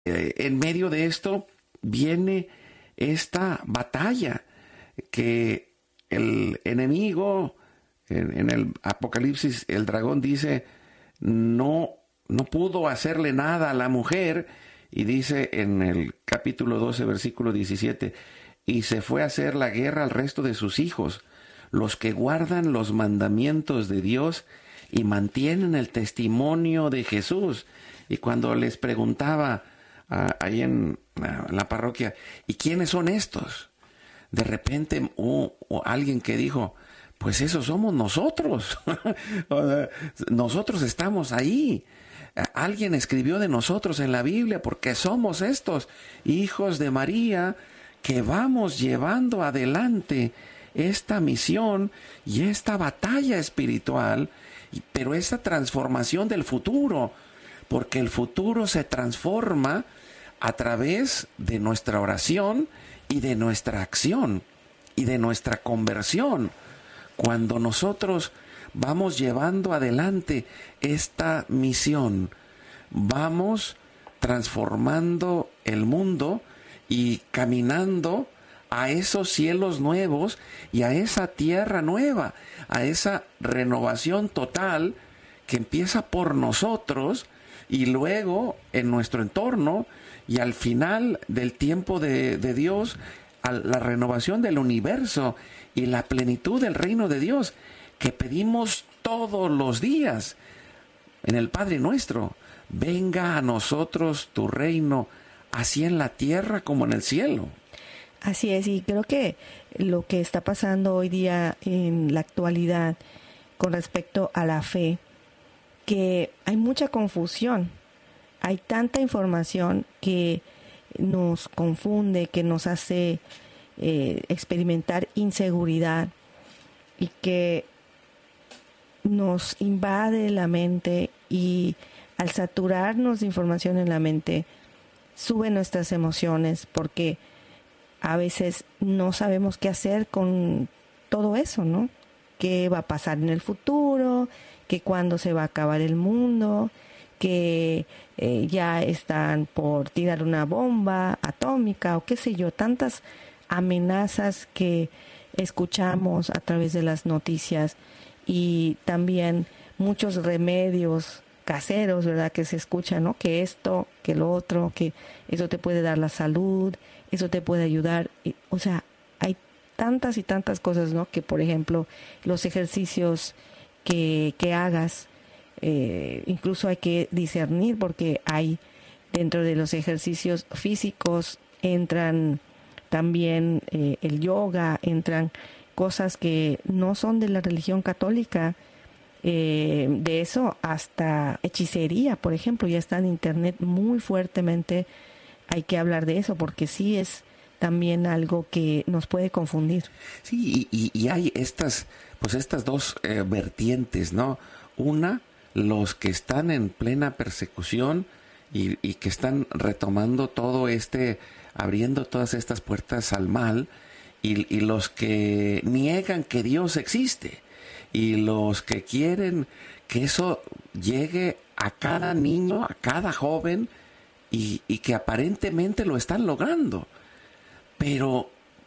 En medio de esto viene esta batalla que el enemigo, en el Apocalipsis, el dragón dice, no pudo hacerle nada a la mujer, y dice en el capítulo 12, versículo 17, y se fue a hacer la guerra al resto de sus hijos, los que guardan los mandamientos de Dios y mantienen el testimonio de Jesús. Y cuando les preguntaba ahí en la parroquia, ¿y quiénes son estos? De repente hubo alguien que dijo, pues esos somos nosotros. Nosotros estamos ahí. Alguien escribió de nosotros en la Biblia porque somos estos hijos de María que vamos llevando adelante esta misión y esta batalla espiritual, pero esa transformación del futuro, porque el futuro se transforma a través de nuestra oración y de nuestra acción y de nuestra conversión. Cuando nosotros vamos llevando adelante esta misión, vamos transformando el mundo y caminando a esos cielos nuevos y a esa tierra nueva, a esa renovación total que empieza por nosotros y luego en nuestro entorno, y al final del tiempo de Dios, a la renovación del universo y la plenitud del reino de Dios que pedimos todos los días en el Padre Nuestro. Venga a nosotros tu reino, así en la tierra como en el cielo. Así es, y creo que lo que está pasando hoy día en la actualidad con respecto a la fe, que hay mucha confusión, hay tanta información que nos confunde, que nos hace experimentar inseguridad y que nos invade la mente, y al saturarnos de información en la mente sube nuestras emociones porque a veces no sabemos qué hacer con todo eso, ¿no? ¿Qué va a pasar en el futuro? ¿Que cuándo se va a acabar el mundo? ¿Que ya están por tirar una bomba atómica o qué sé yo? Tantas amenazas que escuchamos a través de las noticias, y también muchos remedios caseros, ¿verdad? Que se escuchan, ¿no? Que esto, que lo otro, que eso te puede dar la salud, eso te puede ayudar. O sea, hay tantas y tantas cosas, ¿no? Que, por ejemplo, los ejercicios que hagas, incluso hay que discernir, porque hay dentro de los ejercicios físicos entran también el yoga, entran cosas que no son de la religión católica, de eso hasta hechicería, por ejemplo, ya está en internet muy fuertemente. Hay que hablar de eso porque sí es también algo que nos puede confundir. Sí, y hay estas dos vertientes, ¿no? Una, los que están en plena persecución y que están retomando todo abriendo todas estas puertas al mal, y los que niegan que Dios existe, y los que quieren que eso llegue a cada niño, a cada joven, y que aparentemente lo están logrando. Pero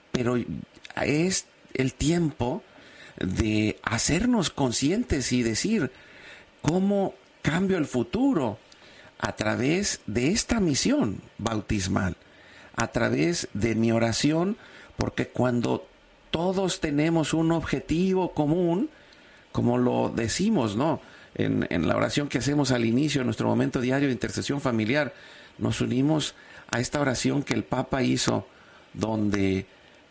es el tiempo de hacernos conscientes y decir, ¿cómo cambio el futuro? A través de esta misión bautismal, a través de mi oración, porque cuando todos tenemos un objetivo común, como lo decimos, ¿no? En la oración que hacemos al inicio de nuestro momento diario de intercesión familiar, nos unimos a esta oración que el Papa hizo, donde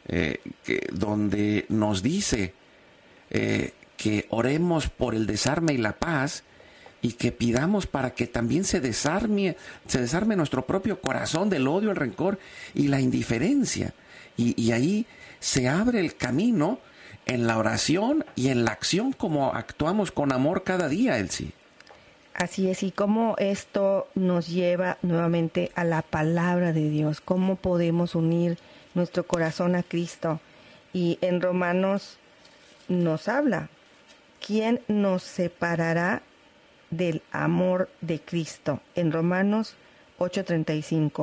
nos dice que oremos por el desarme y la paz, y que pidamos para que también se desarme nuestro propio corazón del odio, el rencor y la indiferencia. Y ahí se abre el camino en la oración y en la acción, como actuamos con amor cada día, Elsie. Así es, y cómo esto nos lleva nuevamente a la palabra de Dios, cómo podemos unir nuestro corazón a Cristo. Y en Romanos nos habla, ¿quién nos separará del amor de Cristo? En Romanos 8:35.